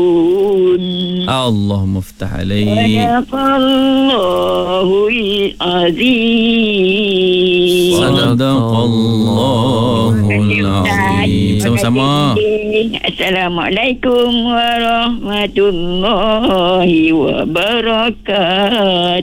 Allahumma ftah alaik. Sadaqallahul azim. Sadaqallahul azim. Sama-sama. Assalamualaikum warahmatullahi wabarakatuh.